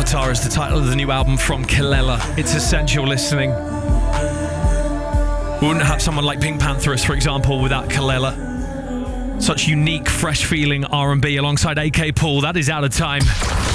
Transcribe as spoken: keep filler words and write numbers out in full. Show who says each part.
Speaker 1: Avatar is the title of the new album from Kelela. It's essential listening. We wouldn't have someone like Pink Pantheress, for example, without Kelela. Such unique, fresh-feeling R and B alongside A K Paul. That is Out of Time.